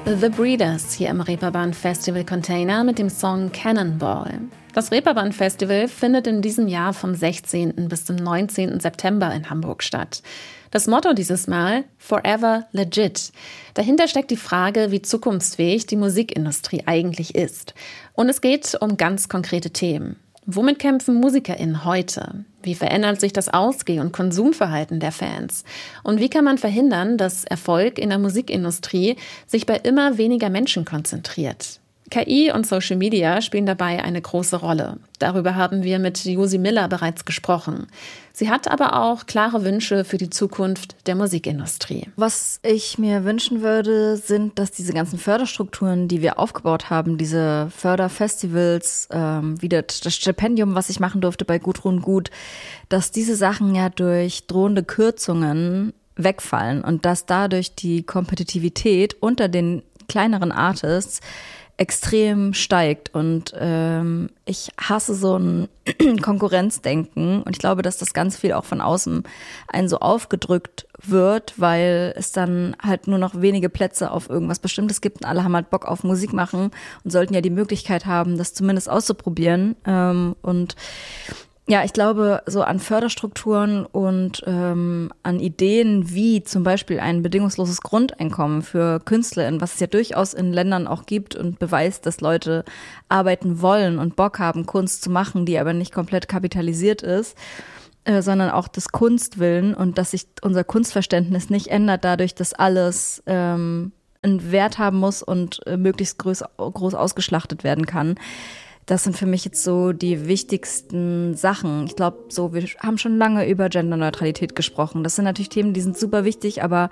The Breeders hier im Reeperbahn Festival Container mit dem Song Cannonball. Das Reeperbahn Festival findet in diesem Jahr vom 16. bis zum 19. September in Hamburg statt. Das Motto dieses Mal: Forever Legit. Dahinter steckt die Frage, wie zukunftsfähig die Musikindustrie eigentlich ist. Und es geht um ganz konkrete Themen. Womit kämpfen MusikerInnen heute? Wie verändert sich das Ausgeh- und Konsumverhalten der Fans? Und wie kann man verhindern, dass Erfolg in der Musikindustrie sich bei immer weniger Menschen konzentriert? KI und Social Media spielen dabei eine große Rolle. Darüber haben wir mit Josi Miller bereits gesprochen. Sie hat aber auch klare Wünsche für die Zukunft der Musikindustrie. Was ich mir wünschen würde, sind, dass diese ganzen Förderstrukturen, die wir aufgebaut haben, diese Förderfestivals, wieder das Stipendium, was ich machen durfte bei Gudrun Gut, dass diese Sachen ja durch drohende Kürzungen wegfallen und dass dadurch die Kompetitivität unter den kleineren Artists extrem steigt und ich hasse so ein Konkurrenzdenken und ich glaube, dass das ganz viel auch von außen einen so aufgedrückt wird, weil es dann halt nur noch wenige Plätze auf irgendwas Bestimmtes gibt und alle haben halt Bock auf Musik machen und sollten ja die Möglichkeit haben, das zumindest auszuprobieren und ja, ich glaube, so an Förderstrukturen und an Ideen wie zum Beispiel ein bedingungsloses Grundeinkommen für KünstlerInnen, was es ja durchaus in Ländern auch gibt und beweist, dass Leute arbeiten wollen und Bock haben, Kunst zu machen, die aber nicht komplett kapitalisiert ist, sondern auch des Kunstwillen und dass sich unser Kunstverständnis nicht ändert dadurch, dass alles einen Wert haben muss und möglichst groß ausgeschlachtet werden kann. Das sind für mich jetzt so die wichtigsten Sachen. Ich glaube, so wir haben schon lange über Genderneutralität gesprochen. Das sind natürlich Themen, die sind super wichtig, aber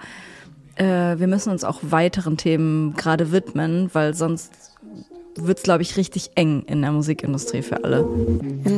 wir müssen uns auch weiteren Themen gerade widmen, weil sonst wird's, glaube ich, richtig eng in der Musikindustrie für alle.